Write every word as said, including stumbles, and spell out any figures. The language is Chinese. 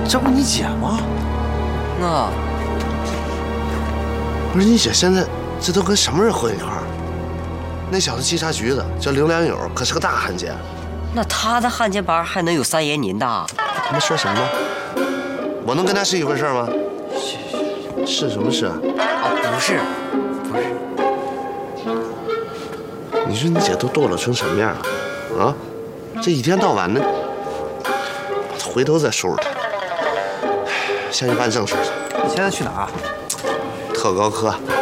这不你姐吗？ 啊， 不是你姐现在这都跟什么人混一块儿？那小子稽查局的，叫刘良友，可是个大汉奸。 那他的汉奸班还能有三爷您大？ 他们说什么呢？我能跟他是一回事吗？是什么事啊？ 啊，不是，不是。 你说你姐都堕落成什么样了？啊，这一天到晚的，回头再收拾她。先去办正事去。 你现在去哪儿？ 特高科。